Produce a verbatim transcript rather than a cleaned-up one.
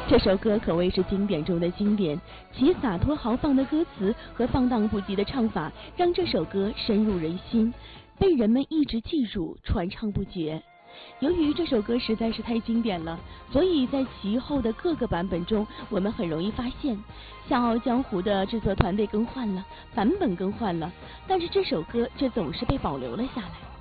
这首歌可谓是经典中的经典，其洒脱豪放的歌词和放荡不羁的唱法，让这首歌深入人心，被人们一直记住，传唱不绝。由于这首歌实在是太经典了，所以在其后的各个版本中，我们很容易发现，《笑傲江湖》的制作团队更换了，版本更换了，但是这首歌却总是被保留了下来。